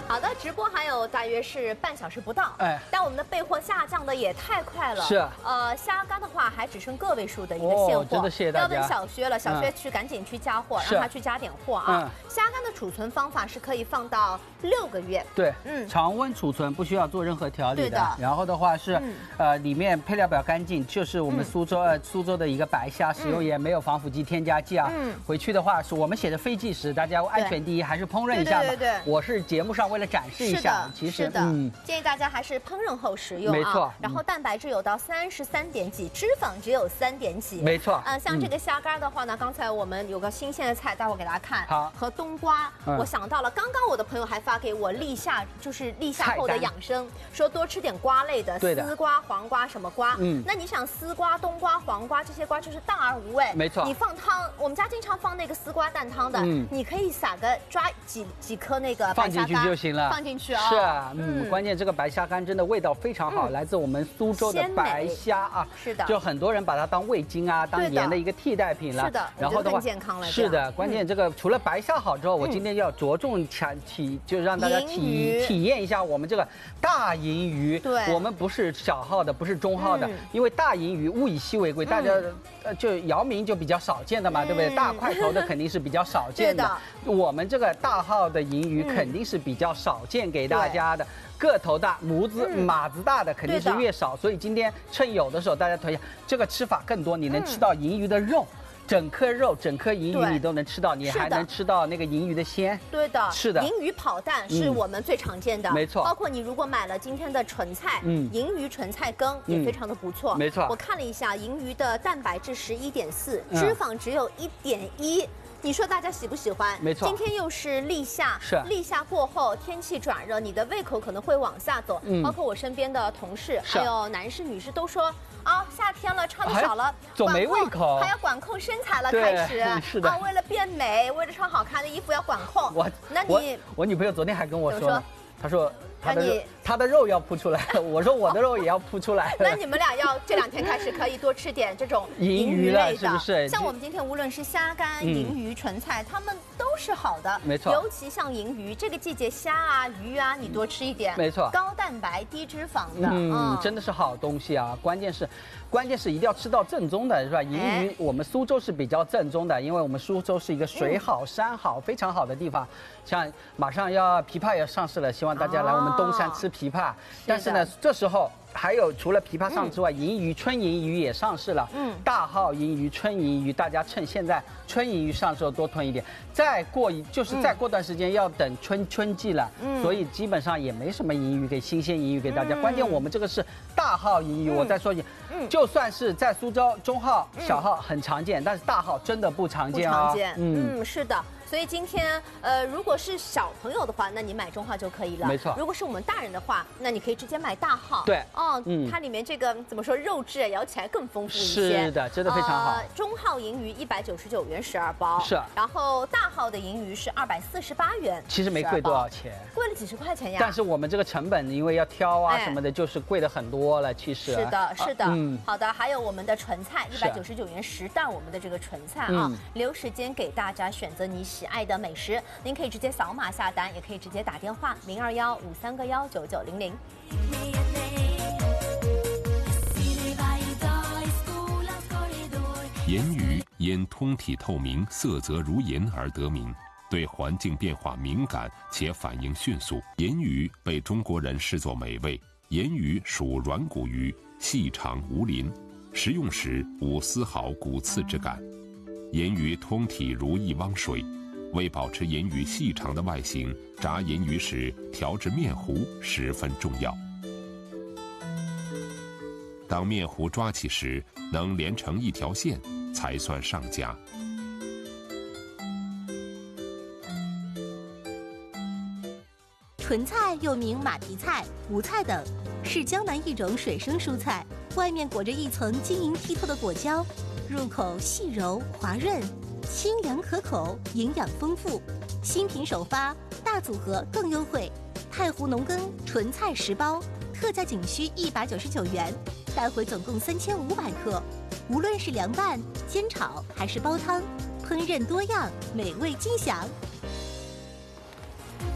好的，直播还有大约是半小时不到，但我们的备货下降的也太快了。 是， 虾干的话还只剩个位数的一个现货， 真的谢谢大家。 要问小薛了，小薛赶紧去加货，让他去加点货啊。虾干的储存方法是可以放到6个月， 对，常温储存，不需要做任何调理的。 然后的话是，里面配料表干净，就是我们苏州的一个白虾，食用盐，没有防腐剂、添加剂啊。回去的话是我们写的非即食，大家安全第一，还是烹饪一下吧。 对。 我是节目上为了展示一下，其实建议大家还是烹饪后食用啊。 没错。 然后蛋白质有到33点几，脂肪只有3点几。 没错。 像这个虾干的话呢，刚才我们有个新鲜的菜，待会儿给大家看。 好。 和冬瓜，我想到了，刚刚我的朋友还发给我立夏后的养生，说多吃点瓜类的，丝瓜、黄瓜什么瓜。那你想丝瓜、冬瓜、黄瓜这些瓜就是淡而无味。 没错。 你放汤，我们家经常放那个丝瓜蛋汤的，你可以抓几颗那个白虾干放进去就行了。 放进去啊。 是啊，关键这个白虾干真的味道非常好，来自我们苏州的白虾啊。 是的。 就很多人把它当味精啊、当盐的一个替代品了。 是的。 然后的话更健康了。 是的，关键这个除了白虾好之后，我今天要着重就让大家体验一下我们这个大银鱼。 对。 我们不是小号的，不是中号的，因为大银鱼物以稀为贵，大家就姚明就比较少见的嘛，对不对？大块头的肯定是比较少见的。我们这个大号的银鱼肯定是比较少见给大家的。个头大、码子大的肯定是越少，所以今天趁有的时候，大家推荐这个吃法更多，你能吃到银鱼的肉。整颗肉、整颗银鱼你都能吃到，你还能吃到那个银鱼的鲜。 对的， 是的。 银鱼跑蛋是我们最常见的， 没错。 包括你如果买了今天的纯菜，银鱼纯菜羹也非常的不错。 没错。 我看了一下，银鱼的蛋白质11.4，脂肪只有1.1。你说大家喜不喜欢？ 没错。 今天又是立夏，立夏过后天气转热，你的胃口可能会往下走。包括我身边的同事，还有男士、女士都说啊，夏天了穿的少了， 总没胃口， 还要管控身材了，开始是的。 为了变美，为了穿好看的衣服要管控。 我女朋友昨天还跟我说，她说她的肉要铺出来，我说我的肉也要铺出来。 那你们俩要这2天开始可以多吃点这种银鱼类的，是不是？ 像我们今天无论是虾干、银鱼、纯菜，它们都是好的。 没错。 尤其像银鱼，这个季节虾啊、鱼啊，你多吃一点。 没错。 高蛋白、低脂肪的， 真的是好东西啊！关键是一定要吃到正宗的，是吧？银鱼我们苏州是比较正宗的，因为我们苏州是一个水好山好非常好的地方。像马上枇杷要上市了，希望大家来我们东山吃枇杷。但是呢，这时候还有除了枇杷上之外，春银鱼也上市了。大号银鱼、春银鱼，大家趁现在春银鱼上市后多囤一点。再过段时间要等春季了，所以基本上也没什么银鱼新鲜银鱼给大家。关键我们这个是大号银鱼，我再说一句，就算是在苏州中号、小号很常见，但是大号真的不常见啊。 是的。所以今天，如果是小朋友的话，那你买中号就可以了。 没错。 如果是我们大人的话，那你可以直接买大号。 对。 它里面这个怎么说，肉质咬起来更丰富一些。 是的，真的非常好。 中号银鱼199元12包。 是。 然后大号的银鱼是248元。 其实没贵多少钱。 贵了几十块钱呀。 但是我们这个成本，因为要挑啊什么的，就是贵了很多了。其实。 是的，是的。好的，还有我们的纯菜199元10袋，我们的这个纯菜啊，留时间给大家选择你喜爱的美食。您可以直接扫码下单，也可以直接打电话02153个19900。 盐鱼因通体透明、色泽如银而得名，对环境变化敏感且反应迅速。盐鱼被中国人视作美味。盐鱼属软骨鱼，细长无鳞，食用时无丝毫骨刺之感。盐鱼通体如一汪水。为保持盐鱼细长的外形，炸盐鱼时调制面糊十分重要。当面糊抓起时能连成一条线，才算上架。 纯菜又名马蹄菜、无菜等，是江南一种水生蔬菜，外面裹着一层晶莹剔透的果胶，入口细柔滑润。清凉可口，营养丰富。新品首发，大组合更优惠。太湖农耕纯菜10包，特价仅需199元，带回总共3500克。无论是凉拌、煎炒还是煲汤，烹饪多样，美味尽享。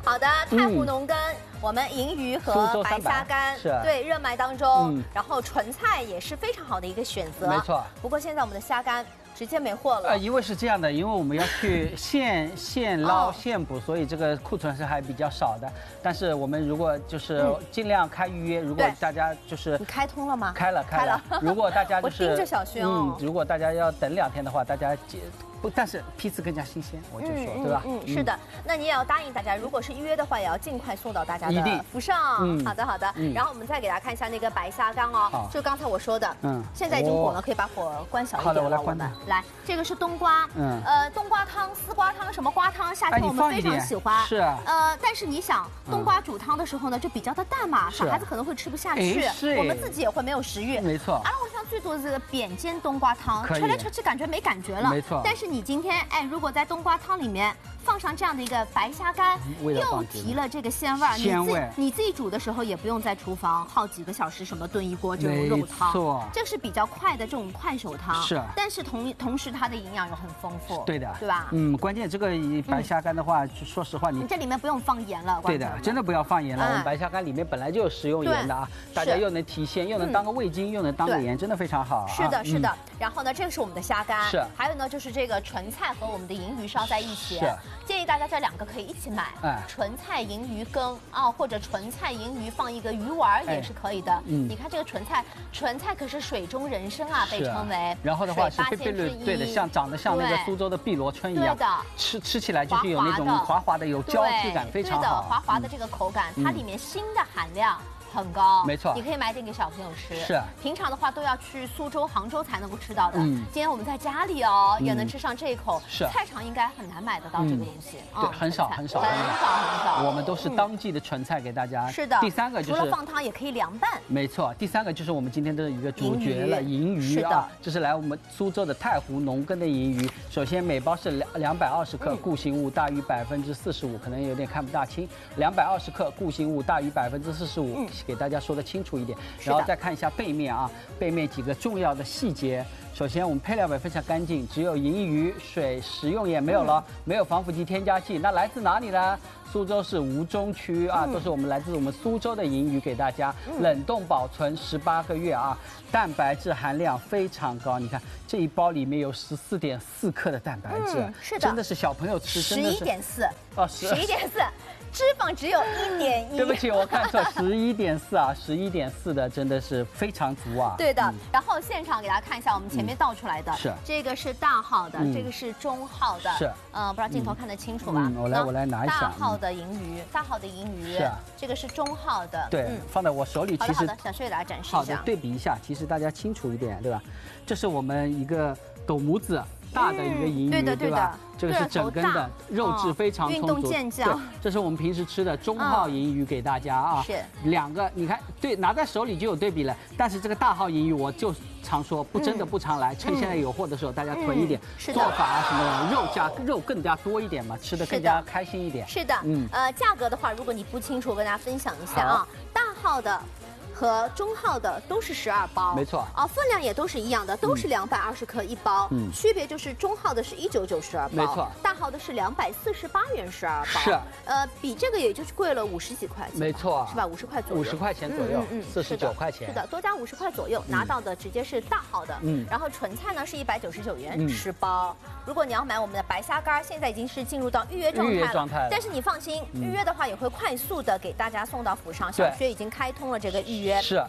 好的，太湖农耕，我们银鱼和白虾干，对，热卖当中。然后纯菜也是非常好的一个选择。 没错。 不过现在我们的虾干直接没货了。 因为是这样的，因为我们要去现捞现捕，所以这个库存是还比较少的。但是我们如果就是尽量开预约，如果大家就是你开通了吗？ 开了。如果大家就是我盯着小轩哦。 如果大家要等2天的话，大家不，但是批次更加新鲜，我就说对吧？ 是的。那你也要答应大家，如果是预约的话，也要尽快送到大家的府上。好的。然后我们再给大家看一下那个白虾干哦，就刚才我说的，现在已经火了，可以把火关小一点了。 好的，我来关。 来，这个是冬瓜，冬瓜汤、丝瓜汤、什么瓜汤，夏天我们非常喜欢。 是啊。 但是你想，冬瓜煮汤的时候呢，就比较的淡嘛，小孩子可能会吃不下去，我们自己也会没有食欲。 没错。 而我想最多的这个扁尖冬瓜汤，吃来吃去感觉没感觉了。 没错。 但是你今天如果在冬瓜汤里面放上这样的一个白虾干，又提了这个鲜味儿。你自己煮的时候也不用在厨房耗几个小时，什么炖一锅这种肉汤，这是比较快的这种快手汤。 是。 但是同时它的营养又很丰富。 对的。 对吧？ 关键这个白虾干的话，说实话你这里面不用放盐了。 对的，真的不要放盐了。我们白虾干里面本来就有食用盐的啊，大家又能提鲜，又能当个味精，又能当个盐，真的非常好。 是的，是的。然后呢，这个是我们的虾干， 是。 还有呢，就是这个纯菜和我们的银鱼烧在一起。 是。 建议大家这2个可以一起买，纯菜银鱼羹啊，或者纯菜银鱼放一个鱼丸也是可以的。你看这个纯菜可是水中人参啊，被称为。 然后的话是对的，长得像那个苏州的碧螺春一样。 对的。 吃起来就是有那种滑滑的，有胶质感，非常好。 对的，滑滑的这个口感，它里面锌的含量很高， 没错， 你可以买点给小朋友吃。 是， 平常的话都要去苏州、杭州才能够吃到的。今天我们在家里哦，也能吃上这一口。 是， 菜场应该很难买得到这个东西。 对，很少。我们都是当季的纯菜给大家。 是的。 第3个就是除了放汤也可以凉拌。 没错，第3个就是我们今天的一个主角了，银鱼啊，这是来我们苏州的太湖农耕的银鱼。首先每包是220克，固形物大于45%，可能有点看不大清。220克，固形物大于45%，给大家说的清楚一点。然后再看一下背面啊，背面几个重要的细节。首先，我们配料表非常干净，只有银鱼、水、食用盐没有了，没有防腐剂、添加剂。那来自哪里呢？苏州市吴中区啊，都是来自我们苏州的银鱼，给大家冷冻保存18个月啊，蛋白质含量非常高。你看这一包里面有14.4克的蛋白质， 是的， 真的是小朋友吃真的是 11.4哦，11.4。脂肪只有1.1， 对不起，我看错，11.4啊，11.4的真的是非常足啊。 对的，然后现场给大家看一下我们前面倒出来的， 是这个是大号的，这个是中号的， 是， 不知道镜头看得清楚吧？ 我来拿一下。 大号的银鱼，是，这个是中号的， 对，放在我手里，其实好的，小薛给大家展示一下， 好的，对比一下，其实大家清楚一点，对吧？这是我们一个斗拇指大的一个银鱼，对吧？这个是整根的，肉质非常充足。运动健将，这是我们平时吃的中号银鱼给大家啊。 是 2个，你看，对，拿在手里就有对比了。但是这个大号银鱼，我就常说真的不常来，趁现在有货的时候，大家囤一点。做法啊什么的，肉更加多一点嘛，吃的更加开心一点。 是的，价格的话，如果你不清楚，我跟大家分享一下啊，大号的和中号的都是12包， 没错啊，分量也都是一样的，都是220克1包，区别就是中号的是19.9 12包， 没错， 大号的是248元12包， 是， 比这个也就是贵了50几块钱， 没错， 是吧？50块左右 ，50块钱左右，49块钱， 是的，多加50块左右，拿到的直接是大号的，然后纯菜呢是199元10包。如果你要买我们的白虾干，现在已经是进入到预约状态了，但是你放心，预约的话也会快速的给大家送到府上，小薛已经开通了这个预约。 是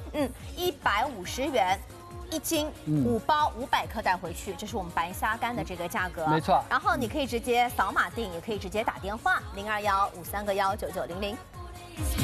，150元1斤，5包500克带回去，这是我们白虾干的这个价格， 没错。 然后你可以直接扫码订，也可以直接打电话0215319900。